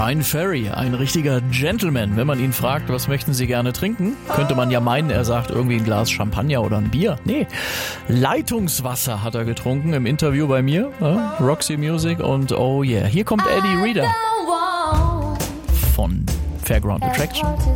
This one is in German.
Bryan Ferry, ein richtiger Gentleman. Wenn man ihn fragt, was möchten Sie gerne trinken, könnte man ja meinen, er sagt irgendwie ein Glas Champagner oder ein Bier. Nee, Leitungswasser hat er getrunken im Interview bei mir, Roxy Music, und oh yeah, hier kommt Eddie Reader von Fairground Attraction.